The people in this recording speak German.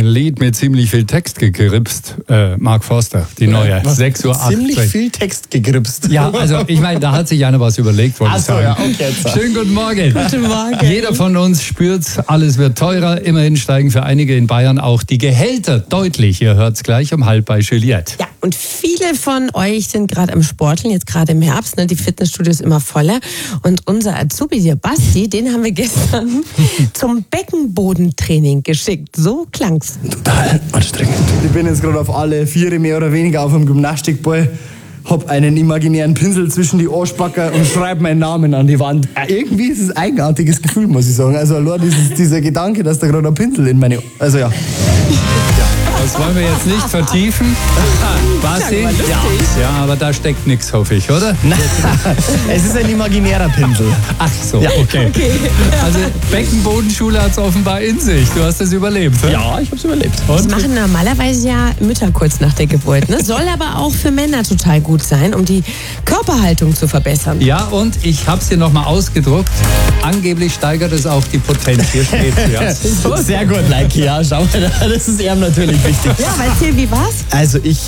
Lied mit ziemlich viel Text gegripst. Mark Forster, die neue. 6:08 Uhr. Ziemlich viel Text gegripst. Ja, also ich meine, da hat sich einer was überlegt, wollte ich sagen. Ja, okay, jetzt. Schönen guten Morgen. Guten Morgen. Jeder von uns spürt's, alles wird teurer. Immerhin steigen für einige in Bayern auch die Gehälter deutlich. Ihr hört's gleich um 6:30 bei Juliette. Ja, und viele von euch sind gerade am Sporteln, jetzt gerade im Herbst, ne? Die Fitnessstudios immer voller. Und unser Azubi, der Basti, den haben wir gestern zum Beckenbodentraining geschickt. So klang's. Total anstrengend. Ich bin jetzt gerade auf alle Viere mehr oder weniger auf dem Gymnastikball, hab einen imaginären Pinsel zwischen die Arschbacker und schreibe meinen Namen an die Wand. Irgendwie ist es ein eigenartiges Gefühl, muss ich sagen. Also allein dieser Gedanke, dass da gerade ein Pinsel in meine... Also ja. Das wollen wir jetzt nicht vertiefen. Basti? Ja, aber da steckt nichts, hoffe ich, oder? Es ist ein imaginärer Pinsel. Ach so, okay. Also Beckenbodenschule hat es offenbar in sich. Du hast es überlebt. He? Ja, ich hab's überlebt. Das machen normalerweise ja Mütter kurz nach der Geburt. Ne? Soll aber auch für Männer total gut sein, um die Körperhaltung zu verbessern. Ja, und ich habe es hier nochmal ausgedruckt. Angeblich steigert es auch die Potenz. Hier steht ja. Sehr gut, Leiki, ja, schau mal, das ist eher natürlich wichtig. Ja, aber erzähl, wie war's? Also ich